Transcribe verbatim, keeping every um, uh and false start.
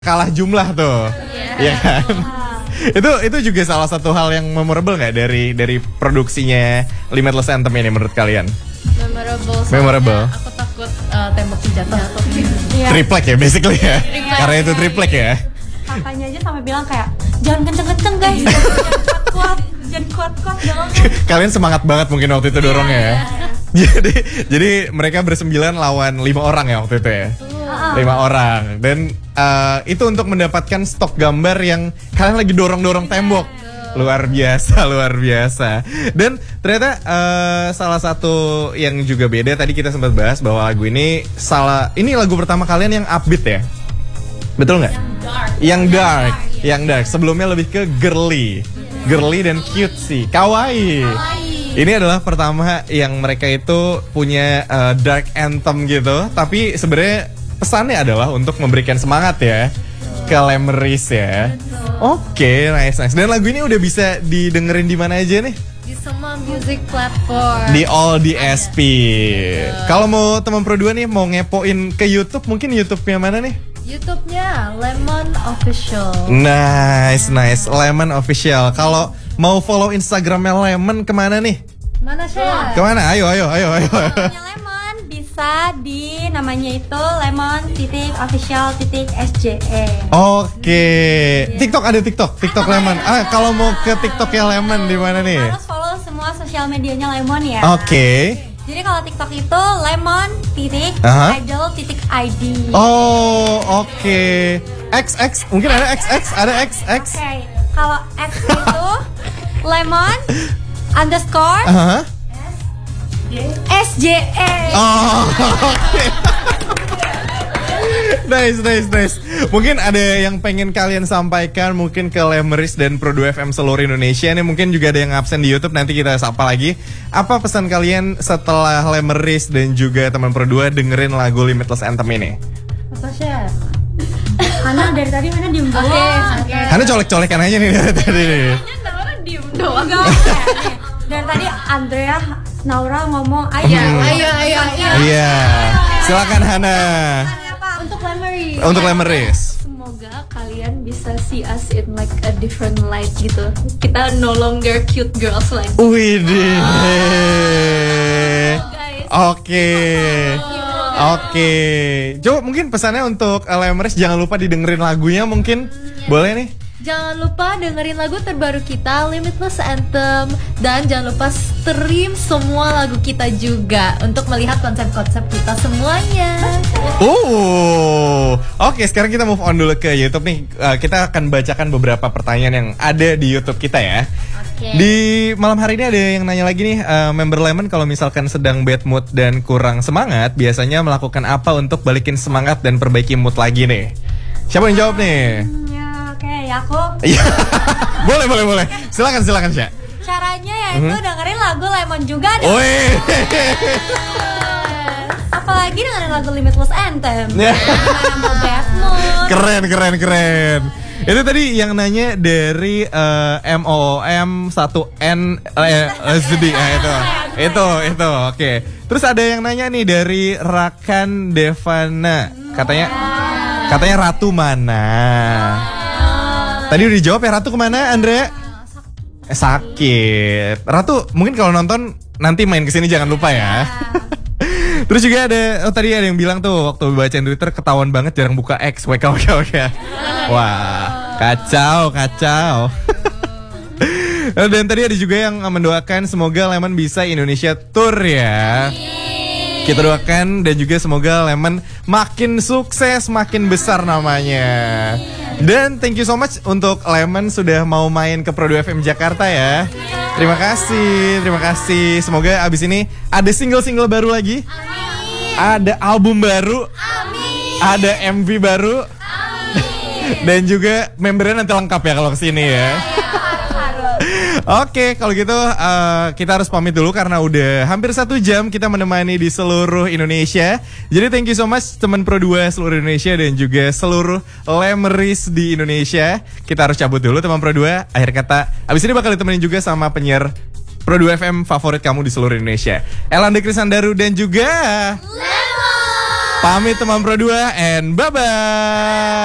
kalah jumlah tuh, ya yeah. kan? itu itu juga salah satu hal yang memorable nggak dari dari produksinya Limitless Anthem ini menurut kalian? Memorable. Memorable. Aku takut uh, tembok jatuh. Yeah. Triplek ya basically ya, triplek. Karena itu triplek ya. Kakaknya aja sampai bilang kayak jangan kenceng-kenceng guys, jangan kuat-kuat, jangan kuat-kuat dong. Kalian semangat banget mungkin waktu itu dorongnya ya. jadi jadi mereka bersembilan lawan lima orang ya waktu itu ya. Lima orang dan uh, itu untuk mendapatkan stok gambar yang kalian lagi dorong-dorong tembok. Luar biasa, luar biasa. Dan ternyata uh, salah satu yang juga beda tadi kita sempat bahas bahwa lagu ini salah ini lagu pertama kalian yang upbeat ya. Betul nggak? Yang dark. Yang dark, yang dark. Sebelumnya lebih ke girly, girly dan cute sih, kawaii. Ini adalah pertama yang mereka itu punya uh, dark anthem gitu, tapi sebenarnya pesannya adalah untuk memberikan semangat ya ke Lemeris ya. Oke, okay, nice nice. Dan lagu ini udah bisa didengerin di mana aja nih? Di semua music platform. Di all D S P. Kalau mau teman Pro dua nih mau ngepoin ke YouTube, mungkin YouTube-nya mana nih? YouTube-nya Lemon Official. Nice nice, Lemon Official. Kalau mau follow Instagramnya Lemon kemana nih? Mana sih? Kemana? Ayo ayo ayo ayo. Lemon bisa di namanya itu lemon titik official titik S J E. Oke. TikTok ada TikTok, TikTok Lemon. Ah, kalau mau ke TikToknya Lemon di mana nih? Harus follow semua sosial medianya Lemon ya. Oke. Okay. Jadi kalau TikTok itu lemon titik uh-huh. idol titik I D. Oh, oke. Okay. X X mungkin ada X X, ada X X. Oke. Okay. Kalau X itu lemon underscore uh-huh. S J E. Oh, okay. Nice, nice, nice. Mungkin ada yang pengen kalian sampaikan mungkin ke Lemeris dan Pro dua F M seluruh Indonesia nih. Mungkin juga ada yang absen di YouTube, nanti kita sapa lagi. Apa pesan kalian setelah Lemeris dan juga teman Pro dua dengerin lagu Limitless Anthem ini? Apa sih? Hana dari tadi mana diem doang? Oke, oke. Hana colek-colekan aja nih dari tadi nih. Hana diem doang. Dari tadi Andrea, Naura ngomong ayo, hmm. ayo, ayo, ayo. Iya, silakan Hana. Untuk Lemeris. Untuk Lemeris. Semoga kalian bisa see us in like a different light gitu. Kita no longer cute girls lagi. Widih. Oke. Oke. Coba mungkin pesannya untuk Lemeris, jangan lupa didengerin lagunya mungkin. Boleh nih? Jangan lupa dengerin lagu terbaru kita Limitless Anthem. Dan jangan lupa stream semua lagu kita juga untuk melihat konsep-konsep kita semuanya. Oh, oke. Sekarang kita move on dulu ke YouTube nih. uh, Kita akan bacakan beberapa pertanyaan yang ada di YouTube kita ya. Okay. Di malam hari ini ada yang nanya lagi nih, uh, member Lemon kalau misalkan sedang bad mood dan kurang semangat, biasanya melakukan apa untuk balikin semangat dan perbaiki mood lagi nih? Siapa yang jawab nih? Oke, okay, aku. boleh, boleh, boleh. Silakan, silakan, Sya. Caranya yaitu mm-hmm. dengerin lagu Lemon juga deh. Woi. Apalagi dengerin lagu Limitless Anthem. Keren, keren, keren. Itu tadi yang nanya dari uh, M O M satu N eh, S D ya itu. Itu, itu. Oke. Okay. Terus ada yang nanya nih dari Rakan Devana. Katanya katanya Ratu mana? Tadi udah dijawab ya, Ratu kemana, Andre? Eh, sakit. Ratu mungkin kalau nonton nanti main kesini jangan lupa ya. Terus juga ada, oh tadi ada yang bilang tuh waktu bacain Twitter ketahuan banget jarang buka X. W K W K W K. Wah, kacau, kacau. Dan tadi ada juga yang mendoakan semoga Lemon bisa Indonesia Tour ya. Kita doakan dan juga semoga Lemon makin sukses, makin besar namanya. Dan thank you so much untuk Lemon sudah mau main ke Pro dua F M Jakarta ya. Terima kasih, terima kasih. Semoga abis ini ada single-single baru lagi. Amin. Ada album baru. Amin. Ada M V baru. Amin. Dan juga membernya nanti lengkap ya kalau kesini ya. Oke, kalau gitu uh, kita harus pamit dulu karena udah hampir satu jam kita menemani di seluruh Indonesia. Jadi thank you so much teman Pro dua seluruh Indonesia dan juga seluruh Lemeris di Indonesia. Kita harus cabut dulu teman Pro dua. Akhir kata, abis ini bakal ditemenin juga sama penyiar Pro dua F M favorit kamu di seluruh Indonesia, Elanda Krisandaru dan juga Lemon. Pamit teman Pro dua and bye-bye.